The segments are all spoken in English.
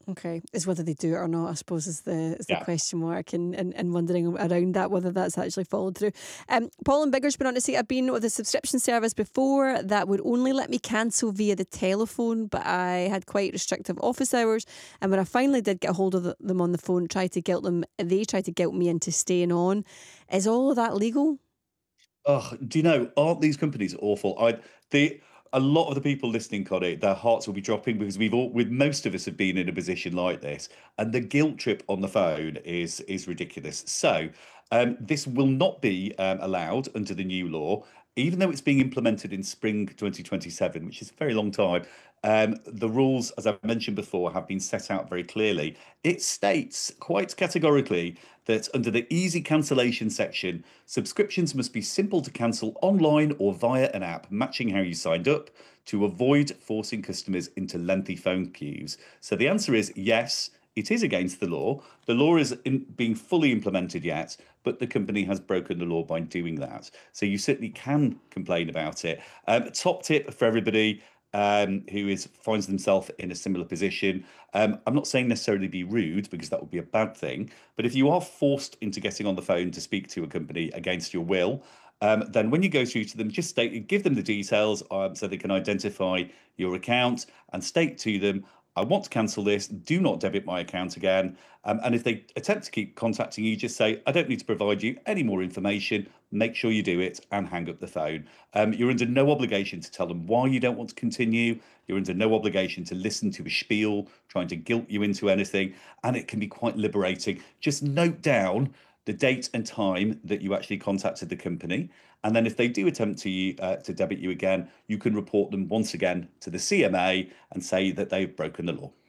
Okay, is whether they do it or not, I suppose, is the Yeah. question mark, and wondering around that, whether that's actually followed through. Paul and Bigger's been on to say, I've been with a subscription service before that would only let me cancel via the telephone, but I had quite restrictive office hours. And when I finally did get a hold of them on the phone, they tried to guilt me into staying on. Is all of that legal? Oh, do you know, aren't these companies awful? A lot of the people listening, Connie, their hearts will be dropping because with most of us have been in a position like this, and the guilt trip on the phone is ridiculous. So, this will not be allowed under the new law, even though it's being implemented in spring 2027, which is a very long time. The rules, as I've mentioned before, have been set out very clearly. It states quite categorically that under the easy cancellation section, subscriptions must be simple to cancel online or via an app matching how you signed up to avoid forcing customers into lengthy phone queues. So the answer is yes, it is against the law. The law isn't being fully implemented yet, but the company has broken the law by doing that. So you certainly can complain about it. Top tip for everybody who finds themselves in a similar position. I'm not saying necessarily be rude because that would be a bad thing, but if you are forced into getting on the phone to speak to a company against your will, then when you go through to them, give them the details so they can identify your account and state to them, I want to cancel this. Do not debit my account again. And if they attempt to keep contacting you, just say, I don't need to provide you any more information. Make sure you do it and hang up the phone. You're under no obligation to tell them why you don't want to continue. You're under no obligation to listen to a spiel trying to guilt you into anything. And it can be quite liberating. Just note down the date and time that you actually contacted the company. And then if they do attempt to debit you again, you can report them once again to the CMA and say that they've broken the law.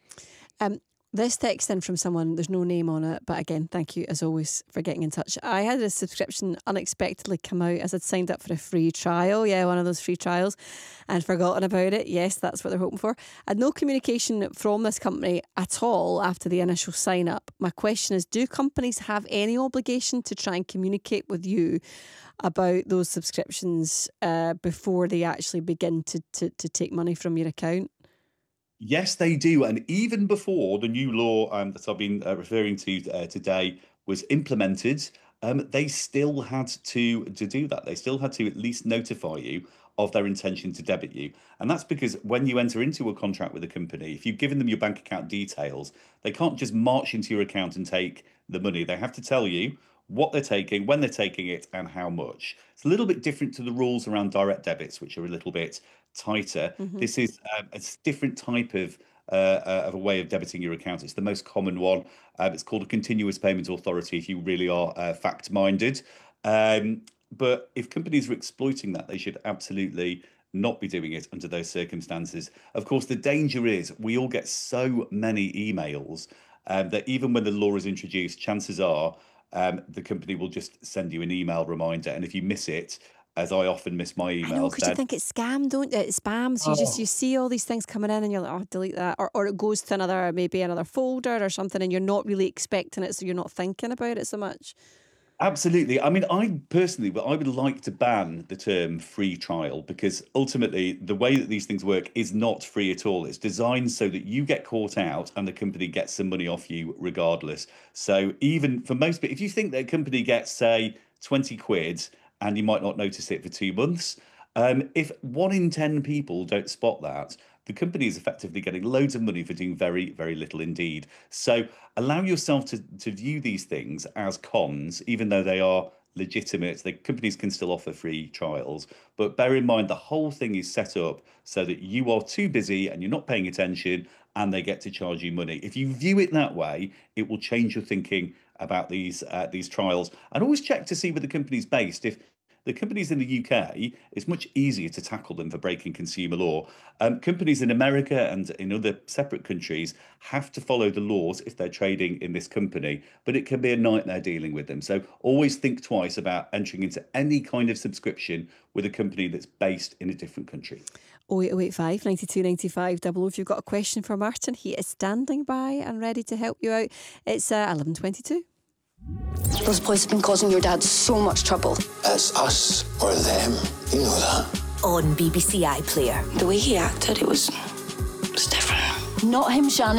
This text in from someone, there's no name on it, but again, thank you as always for getting in touch. I had a subscription unexpectedly come out as I'd signed up for a free trial. Yeah, one of those free trials, and forgotten about it. Yes, that's what they're hoping for. I had no communication from this company at all after the initial sign up. My question is, do companies have any obligation to try and communicate with you about those subscriptions before they actually begin to take money from your account? Yes, they do. And even before the new law that I've been referring to today was implemented, they still had to do that. They still had to at least notify you of their intention to debit you. And that's because when you enter into a contract with a company, if you've given them your bank account details, they can't just march into your account and take the money. They have to tell you what they're taking, when they're taking it, and how much. It's a little bit different to the rules around direct debits, which are a little bit tighter. This is a different type of a way of debiting your account. It's the most common one. It's called a continuous payment authority if you really are fact-minded. But if companies are exploiting that, they should absolutely not be doing it under those circumstances. Of course, the danger is we all get so many emails that even when the law is introduced, chances are the company will just send you an email reminder. And if you miss it, as I often miss my emails, I know, because you think it's scam, don't you? It's spam. So you see all these things coming in and you're like, oh, delete that. Or it goes to maybe another folder or something, and you're not really expecting it, so you're not thinking about it so much. Absolutely. I mean, I would like to ban the term free trial because ultimately the way that these things work is not free at all. It's designed so that you get caught out and the company gets some money off you regardless. So even for most, if you think that a company gets, say, 20 quid and you might not notice it for 2 months, if 1 in 10 people don't spot that, the company is effectively getting loads of money for doing very, very little indeed. So allow yourself to view these things as cons, even though they are legitimate. The companies can still offer free trials, but bear in mind the whole thing is set up so that you are too busy and you're not paying attention and they get to charge you money. If you view it that way, it will change your thinking about these trials. And always check to see where the company's based. If the companies in the UK, it's much easier to tackle them for breaking consumer law. Companies in America and in other separate countries have to follow the laws if they're trading in this company, but it can be a nightmare dealing with them. So always think twice about entering into any kind of subscription with a company that's based in a different country. 08085 92 95 00. If you've got a question for Martin, he is standing by and ready to help you out. It's 11:22. Those boys have been causing your dad so much trouble. It's us or them. You know that. On BBC iPlayer. The way he acted, it was different. Not him, Shannon.